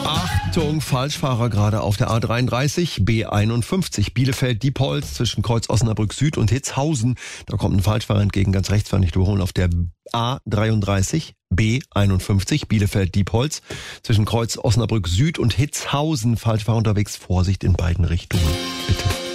Achtung, Falschfahrer gerade auf der A33, B51, Bielefeld-Diepholz zwischen Kreuz Osnabrück Süd und Hitzhausen. Da kommt ein Falschfahrer entgegen, ganz rechts fahren, nicht überholen, auf der A33, B51, Bielefeld-Diepholz zwischen Kreuz Osnabrück Süd und Hitzhausen. Falschfahrer unterwegs, Vorsicht in beiden Richtungen, bitte.